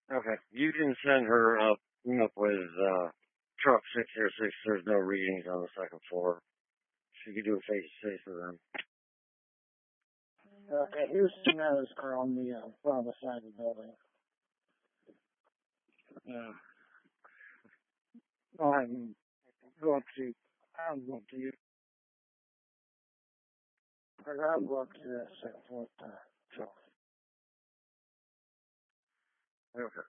Okay. You can send her up with truck 606. There's no readings on the second floor. She could do a face to face with them. Okay, Houston knows are on the front of the side of the building. Yeah. Go ahead and go up to, I'll go up to you. I'll go up to that second floor. So. Okay.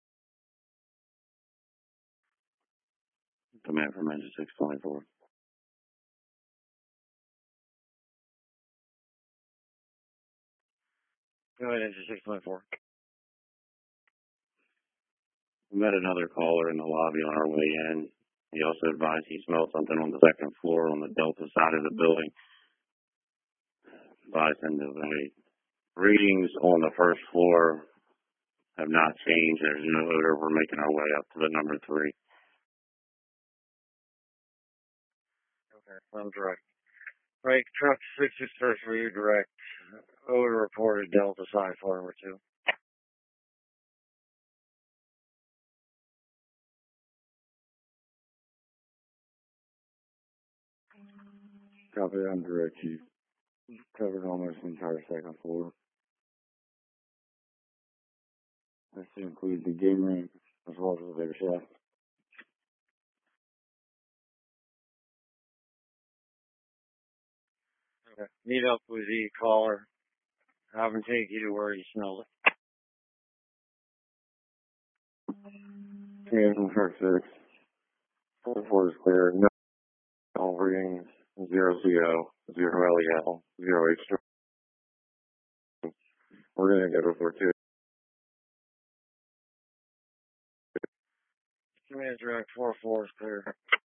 Command from engine 624. Go ahead, engine 624. We met another caller in the lobby on our way in. He also advised he smelled something on the second floor on the Delta side of the building. Advised him to wait. Readings on the first floor have not changed. There's no odor. We're making our way up to the number 3. Okay. I'm direct. Right, truck 663 for you direct. Odor reported Delta side floor number 2. Copy, I'm direct. You covered almost the entire second floor. This includes the game room as well as the bigger shaft. Okay. Meet up with the caller. Have him take you to where you smelled it. Command from truck 6. 44 is clear. No all readings. 0 CO, 0 LEL, 0 H. We're going to go before 2. Command direct 44 is clear.